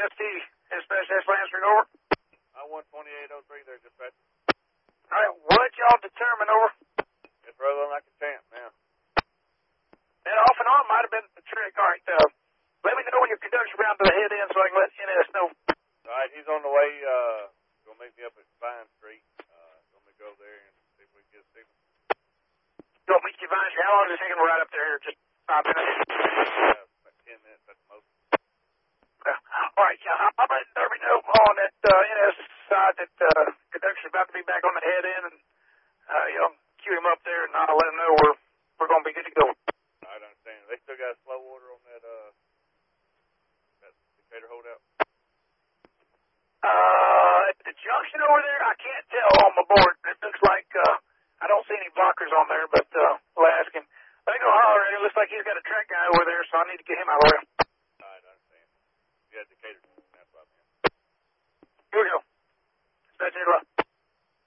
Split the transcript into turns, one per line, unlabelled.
NST, dispatch S. Lansford, over.
12803 there, dispatch.
All right, what y'all determine, over?
It's rolling like a champ now.
That off and on might have been the trick. All right, let me know when your conductor's around to the head end so I can let NS know.
All right, he's on the way. Gonna meet me up at Vine Street. Let me go there and see if we can get a signal.
Go meet you, Vine Street. How long is it taking to ride up there? Just 5 minutes?
About 10 minutes at the most.
All right, I'm letting Derby know on that NS side that conductor's about to be back on the head end, and queue him up there, and I'll let him know we're going to be good to go.
I understand. They still got a slow order on that Decatur holdout?
At the junction over there, I can't tell on my board. It looks like I don't see any blockers on there, but we'll ask him. Let me go holler at him. It looks like he's got a track guy over there, so I need to get him out of the way.
I understand. Yeah, Decatur.